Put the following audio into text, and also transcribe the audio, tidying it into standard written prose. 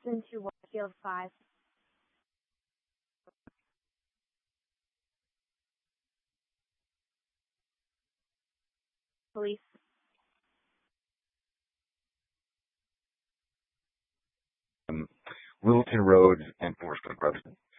listen to Warfield 5. Police. Littleton Road Enforcement Representative.